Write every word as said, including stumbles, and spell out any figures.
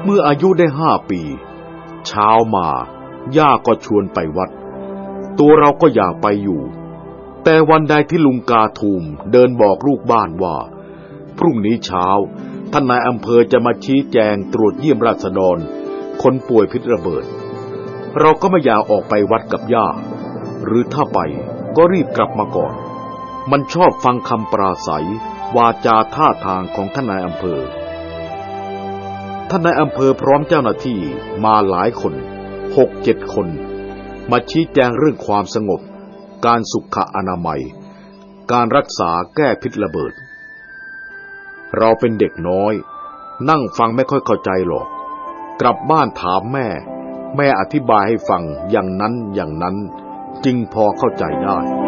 เมื่ออายุได้ห้าปีเช้ามาย่าก็ชวนไปวัดตัวเราก็อยากไปอยู่แต่วันใดที่ลุงกาทูมเดินบอกลูกบ้านว่าพรุ่งนี้เช้าท่านนายอำเภอจะมาชี้แจงตรวจเยี่ยมราษฎรคนป่วยพิษระเบิดเราก็ไม่อยากออกไปวัดกับย่าหรือถ้าไปก็รีบกลับมาก่อนมันชอบฟังคำปราศัยวาจาท่าทางของท่านนายอำเภอท่านนายอำเภอพร้อมเจ้าหน้าที่มาหลายคนหกเจ็ดคนมาชี้แจงเรื่องความสงบการสุขอนามัยการรักษาแก้พิษระเบิดเราเป็นเด็กน้อยนั่งฟังไม่ค่อยเข้าใจหรอกกลับบ้านถามแม่แม่อธิบายให้ฟังอย่างนั้นอย่างนั้นจึงพอเข้าใจได้